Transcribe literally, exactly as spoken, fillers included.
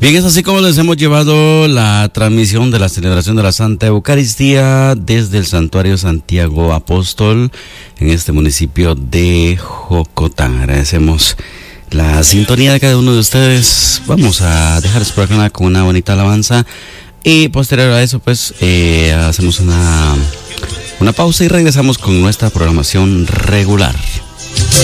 Bien, es así como les hemos llevado la transmisión de la celebración de la Santa Eucaristía desde el Santuario Santiago Apóstol en este municipio de Jocotán. Agradecemos la sintonía de cada uno de ustedes. Vamos a dejarles por acá con una bonita alabanza y posterior a eso pues eh, hacemos una, una pausa y regresamos con nuestra programación regular.